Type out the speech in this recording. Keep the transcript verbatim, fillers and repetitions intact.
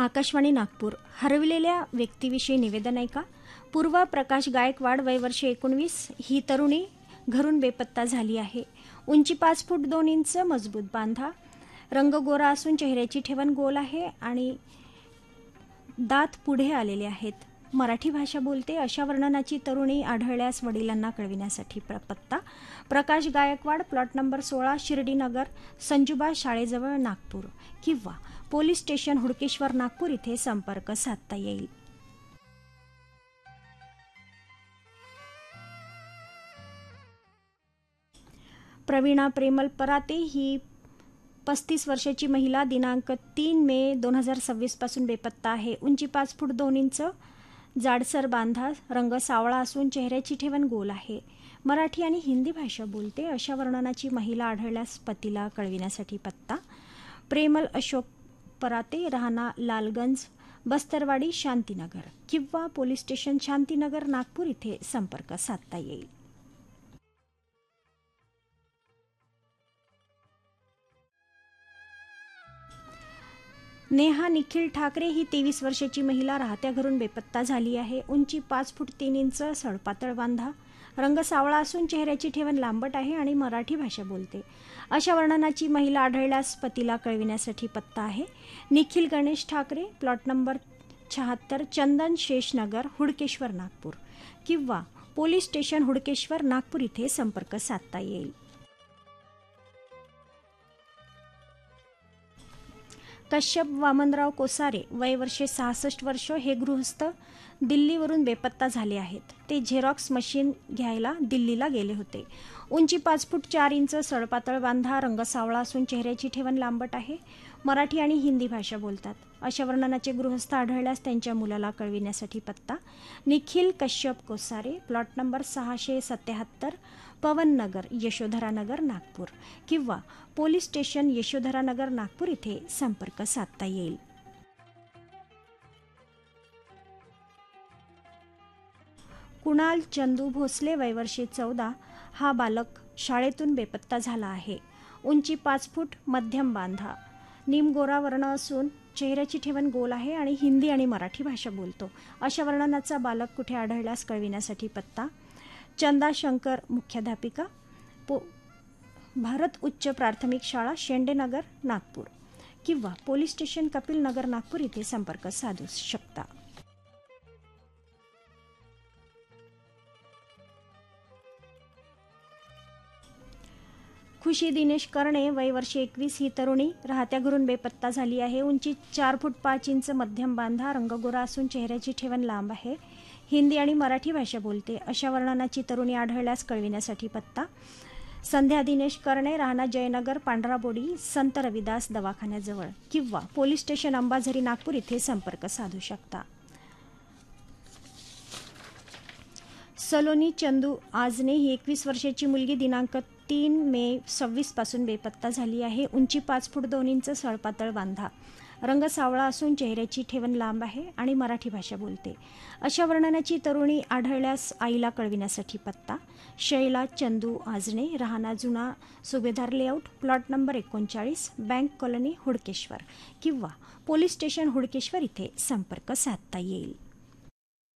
आकाशवाणी नागपूर. हरवलेल्या व्यक्तीविषयी निवेदन ऐका. पूर्वा प्रकाश गायकवाड, वय वर्ष एकोणवीस, ही तरुणी घरून बेपत्ता झाली आहे. उंची पाच फूट दोन इंच, मजबूत बांधा, रंग गोरा असून चेहऱ्याची ठेवण गोल आहे आणि दात पुढे आलेले आहेत. मराठी भाषा बोलते. अशा वर्णनाची तरुणी आढळल्यास वडिलांना कळविण्यासाठी पत्ता: प्रकाश गायकवाड, प्लॉट नंबर सोळा, शिर्डीनगर, संजुबा शाळेजवळ, नागपूर, किंवा पोलीस स्टेशन हुडकेश्वर, नागपूर इथे संपर्क साधता येईल. प्रवीणा प्रेमल पराते ही पस्तीस वर्षाची महिला दिनांक तीन मे दोन हजार सव्वीस पासून बेपत्ता आहे. उंची पाच फूट दोन इंच, जाडसर बांधा, रंग सावळा असून चेहऱ्याची ठेवण गोल आहे. मराठी आणि हिंदी भाषा बोलते. अशा वर्णनाची महिला आढळल्यास पतीला कळविण्यासाठी पत्ता: प्रेमल अशोक पराते, राहणार लालगंज, बस्तरवाडी, शांतीनगर, किंवा पोलीस स्टेशन शांतीनगर, नागपूर इथे संपर्क साधता येईल. नेहा निखिल ठाकरे ही तेवीस वर्षाची महिला राहत्या घरून बेपत्ता झाली आहे. उंची पाच फूट तीन इंच, सडपातळ बांधा, रंग सावळा असून चेहऱ्याची ठेवण लांबट आहे आणि मराठी भाषा बोलते. अशा वर्णनाची महिला आढळल्यास पतीला कळविण्यासाठी पत्ता आहे: निखिल गणेश ठाकरे, प्लॉट नंबर शहात्तर, चंदन शेषनगर, हुडकेश्वर, नागपूर, किंवा पोलीस स्टेशन हुडकेश्वर, नागपूर इथे संपर्क साधता येईल. कश्यप वामनराव कोसारे, वय वर्षे सहासष्ट वर्ष, हे गृहस्थ दिल्लीवरून बेपत्ता झाले आहेत. ते झेरॉक्स मशीन घ्यायला दिल्लीला गेले होते. उंची पाच फूट चार इंच, सडपातळ बांधा, रंग सावळा असून चेहऱ्याची ठेवण लांबट आहे. मराठी आणि हिंदी भाषा बोलतात. अशा वर्णनाचे गृहस्थ आढळल्यास त्यांच्या मुलाला कळविण्यासाठी पत्ता: निखिल कश्यप कोसारे, प्लॉट नंबर सहाशे सत्याहत्तर, पवननगर, यशोधरानगर, नागपूर, किंवा पोलीस स्टेशन यशोधरानगर, नागपूर इथे संपर्क साधता येईल. कुणाल चंदू भोसले, वय वर्षे चौदा, हा बालक शाळेतून बेपत्ता झाला आहे. उंची पाच फूट, मध्यम बांधा, निमगोरा वर्ण असून चेहऱ्याची ठेवण गोल आहे आणि हिंदी आणि मराठी भाषा बोलतो. अशा वर्णनाचा बालक कुठे आढळल्यास कळविण्यासाठी पत्ता: चंदा शंकर मुख्याध्यापिका, पो भारत उच्च प्राथमिक शाळा, शेंडेनगर, नागपूर, किंवा पोलीस स्टेशन कपिल नगर, नागपूर इथे संपर्क साधू शकता. खुशी दिनेश करणे, वय वर्षे एकवीस, ही तरुणी राहत्या घरून बेपत्ता झाली आहे. उंची चार फूट पाच इंच, मध्यम बांधा, रंग गोरा असून चेहऱ्याची ठेवण लांब आहे. हिंदी आणि मराठी भाषा बोलते. अशा वर्णनाची तरुणी आढळल्यास कळविण्यासाठी पत्ता: संध्या दिनेश करणे, राहणार जयनगर, पांढराबोडी, संत रविदास दवाखान्याजवळ, किंवा पोलीस स्टेशन अंबाझरी, नागपूर इथे संपर्क साधू शकता. सलोनी चंदू आजने ही एकवीस वर्षाची मुलगी दिनांक तीन मे सव्वीस पासून बेपत्ता झाली आहे. उंची पाच फूट दोन इंच, सडपातळ बांधा, रंग सावळा असून चेहऱ्याची ठेवण लांब आहे आणि मराठी भाषा बोलते. अशा वर्णनाची तरुणी आढळल्यास आईला कळविण्यासाठी पत्ता: शैला चंदू आजने, राहणार जुना सुभेदार लेआउट, प्लॉट नंबर एकोणचाळीस, बँक कॉलनी, हुडकेश्वर, किंवा पोलीस स्टेशन हुडकेश्वर इथे संपर्क साधता येईल.